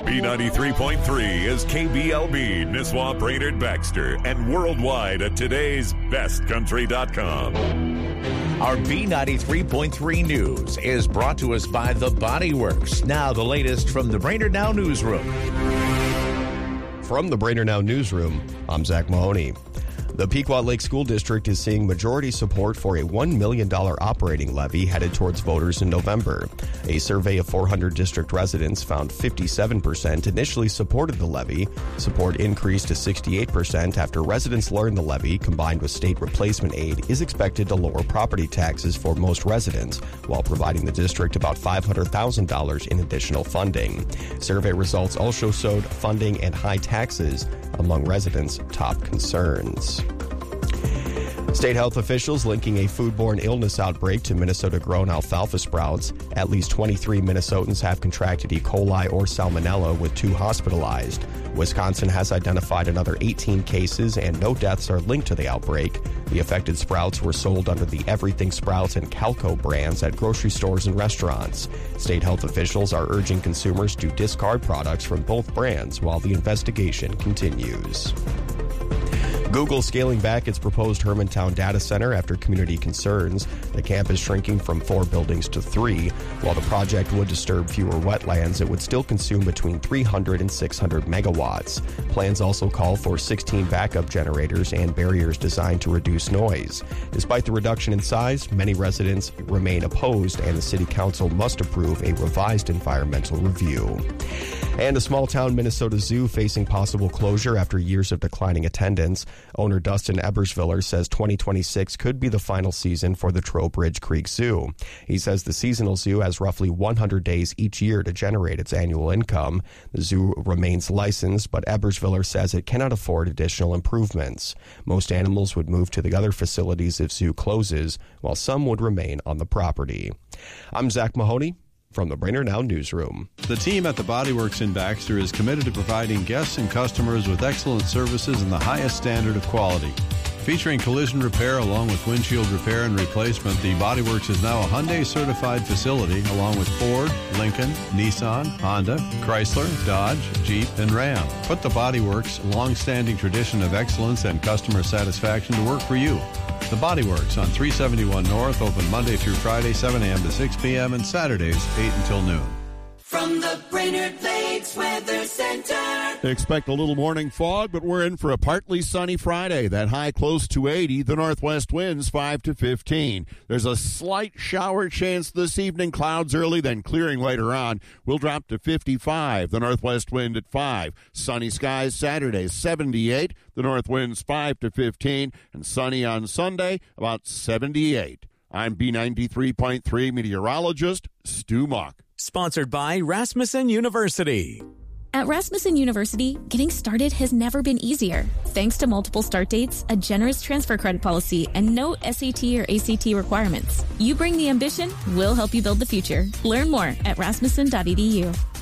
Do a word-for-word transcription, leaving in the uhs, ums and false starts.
B ninety-three point three is K B L B, Nisswa, Brainerd, Baxter, and worldwide at today's best country dot com. Our B ninety-three point three news is brought to us by The Body Works. Now the latest from the Brainerd Now newsroom. From the Brainerd Now newsroom, I'm Zach Mahoney. The Pequot Lake School District is seeing majority support for a one million dollars operating levy headed towards voters in November. A survey of four hundred district residents found fifty-seven percent initially supported the levy. Support increased to sixty-eight percent after residents learned the levy, combined with state replacement aid, is expected to lower property taxes for most residents, while providing the district about five hundred thousand dollars in additional funding. Survey results also showed funding and high taxes among residents' top concerns. State health officials linking a foodborne illness outbreak to Minnesota-grown alfalfa sprouts. At least twenty-three Minnesotans have contracted E. coli or salmonella, with two hospitalized. Wisconsin has identified another eighteen cases, and no deaths are linked to the outbreak. The affected sprouts were sold under the Everything Sprouts and Calco brands at grocery stores and restaurants. State health officials are urging consumers to discard products from both brands while the investigation continues. Google scaling back its proposed Hermantown data center after community concerns. The campus shrinking from four buildings to three. While the project would disturb fewer wetlands, it would still consume between three hundred and six hundred megawatts. Plans also call for sixteen backup generators and barriers designed to reduce noise. Despite the reduction in size, many residents remain opposed, and the city council must approve a revised environmental review. And a small-town Minnesota zoo facing possible closure after years of declining attendance. Owner Dustin Ebersviller says twenty twenty-six could be the final season for the Trowbridge Creek Zoo. He says the seasonal zoo has roughly one hundred days each year to generate its annual income. The zoo remains licensed, but Ebersviller says it cannot afford additional improvements. Most animals would move to the other facilities if zoo closes, while some would remain on the property. I'm Zach Mahoney from the Brainerd Now newsroom. The team at the Body Works in Baxter is committed to providing guests and customers with excellent services and the highest standard of quality. Featuring collision repair along with windshield repair and replacement, the Body Works is now a Hyundai certified facility along with Ford, Lincoln, Nissan, Honda, Chrysler, Dodge, Jeep, and Ram. Put the Body Works' long-standing tradition of excellence and customer satisfaction to work for you. The Body Works on three seventy-one North, open Monday through Friday, seven a.m. to six p.m. and Saturdays, eight until noon. From the Brainerd Lakes Weather Center. Expect a little morning fog, but we're in for a partly sunny Friday. That high close to eighty. The northwest winds five to fifteen. There's a slight shower chance this evening. Clouds early, then clearing later on. We'll drop to fifty-five. The northwest wind at five. Sunny skies Saturday, seventy-eight. The north winds five to fifteen. And sunny on Sunday, about seventy-eight. I'm B ninety-three point three meteorologist Stu Muck. Sponsored by Rasmussen University. At Rasmussen University, getting started has never been easier. Thanks to multiple start dates, a generous transfer credit policy, and no S A T or A C T requirements. You bring the ambition, we'll help you build the future. Learn more at rasmussen dot e d u.